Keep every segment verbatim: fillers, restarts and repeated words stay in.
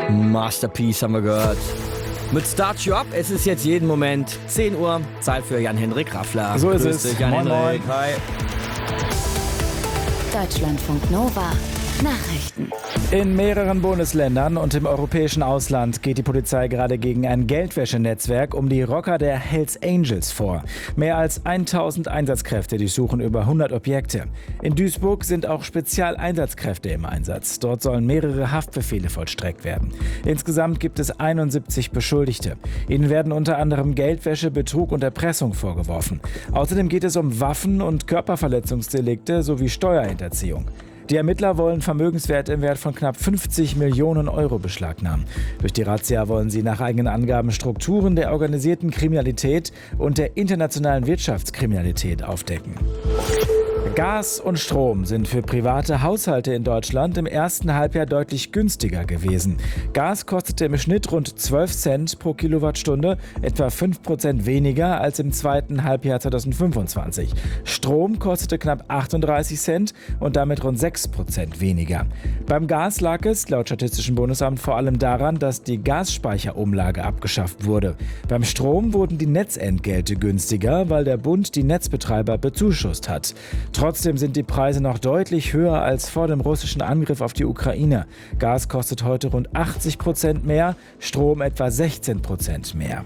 Masterpiece haben wir gehört. Mit Start You Up, es ist jetzt jeden Moment zehn Uhr, Zeit für Jan-Henrik Raffler. So ist Grüß es. dich, Jan-Henrik. Hi. Deutschlandfunk Nova. Nachrichten. In mehreren Bundesländern und im europäischen Ausland geht die Polizei gerade gegen ein Geldwäschenetzwerk um die Rocker der Hells Angels vor. Mehr als tausend Einsatzkräfte durchsuchen über hundert Objekte. In Duisburg sind auch Spezialeinsatzkräfte im Einsatz. Dort sollen mehrere Haftbefehle vollstreckt werden. Insgesamt gibt es einundsiebzig Beschuldigte. Ihnen werden unter anderem Geldwäsche, Betrug und Erpressung vorgeworfen. Außerdem geht es um Waffen- und Körperverletzungsdelikte sowie Steuerhinterziehung. Die Ermittler wollen Vermögenswerte im Wert von knapp fünfzig Millionen Euro beschlagnahmen. Durch die Razzia wollen sie nach eigenen Angaben Strukturen der organisierten Kriminalität und der internationalen Wirtschaftskriminalität aufdecken. Gas und Strom sind für private Haushalte in Deutschland im ersten Halbjahr deutlich günstiger gewesen. Gas kostete im Schnitt rund zwölf Cent pro Kilowattstunde, etwa fünf Prozent weniger als im zweiten Halbjahr zweitausendfünfundzwanzig. Strom kostete knapp achtunddreißig Cent und damit rund sechs Prozent weniger. Beim Gas lag es laut Statistischem Bundesamt vor allem daran, dass die Gasspeicherumlage abgeschafft wurde. Beim Strom wurden die Netzentgelte günstiger, weil der Bund die Netzbetreiber bezuschusst hat. Trotzdem sind die Preise noch deutlich höher als vor dem russischen Angriff auf die Ukraine. Gas kostet heute rund achtzig Prozent mehr, Strom etwa sechzehn Prozent mehr.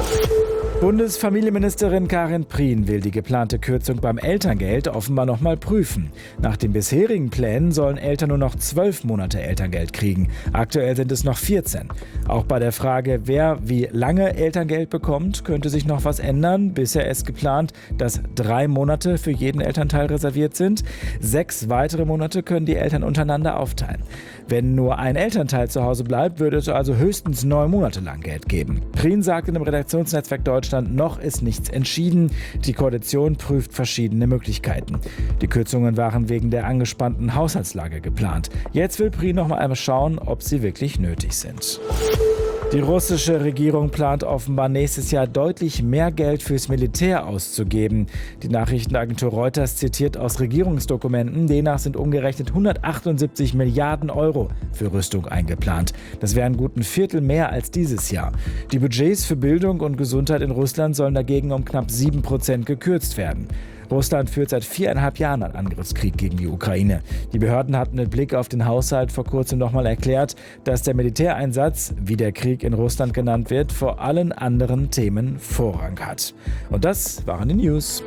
Bundesfamilienministerin Karin Prien will die geplante Kürzung beim Elterngeld offenbar noch mal prüfen. Nach den bisherigen Plänen sollen Eltern nur noch zwölf Monate Elterngeld kriegen. Aktuell sind es noch vierzehn. Auch bei der Frage, wer wie lange Elterngeld bekommt, könnte sich noch was ändern. Bisher ist geplant, dass drei Monate für jeden Elternteil reserviert sind. Sechs weitere Monate können die Eltern untereinander aufteilen. Wenn nur ein Elternteil zu Hause bleibt, würde es also höchstens neun Monate lang Geld geben. Prien sagt in dem Redaktionsnetzwerk Deutschland, noch ist nichts entschieden. Die Koalition prüft verschiedene Möglichkeiten. Die Kürzungen waren wegen der angespannten Haushaltslage geplant. Jetzt will Prien noch mal einmal schauen, ob sie wirklich nötig sind. Die russische Regierung plant offenbar nächstes Jahr deutlich mehr Geld fürs Militär auszugeben. Die Nachrichtenagentur Reuters zitiert aus Regierungsdokumenten, demnach sind umgerechnet hundertachtundsiebzig Milliarden Euro für Rüstung eingeplant. Das wären gut ein Viertel mehr als dieses Jahr. Die Budgets für Bildung und Gesundheit in Russland sollen dagegen um knapp sieben Prozent gekürzt werden. Russland führt seit viereinhalb Jahren einen Angriffskrieg gegen die Ukraine. Die Behörden hatten mit Blick auf den Haushalt vor kurzem nochmal erklärt, dass der Militäreinsatz, wie der Krieg in Russland genannt wird, vor allen anderen Themen Vorrang hat. Und das waren die News.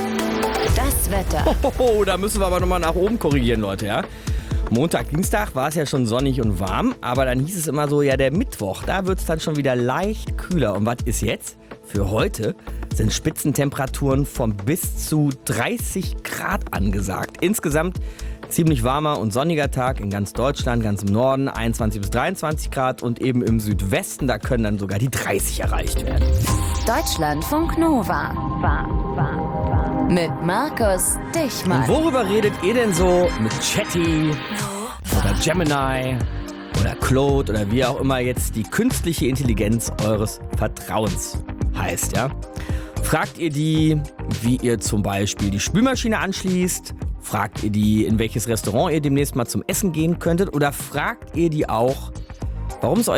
Das Wetter. Hohoho, da müssen wir aber nochmal nach oben korrigieren, Leute, ja? Montag, Dienstag war es ja schon sonnig und warm, aber dann hieß es immer so, ja, der Mittwoch, da wird es dann schon wieder leicht kühler. Und was ist jetzt? Für heute sind Spitzentemperaturen von bis zu dreißig Grad angesagt. Insgesamt ziemlich warmer und sonniger Tag in ganz Deutschland, ganz im Norden einundzwanzig bis dreiundzwanzig Grad und eben im Südwesten, da können dann sogar die dreißig erreicht werden. Deutschlandfunk Nova. Mit Markus Dichmann. Und worüber redet ihr denn so mit Chatty oder Gemini oder Claude oder wie auch immer jetzt die künstliche Intelligenz eures Vertrauens heißt, ja? Fragt ihr die, wie ihr zum Beispiel die Spülmaschine anschließt? Fragt ihr die, in welches Restaurant ihr demnächst mal zum Essen gehen könntet? Oder fragt ihr die auch, warum es euch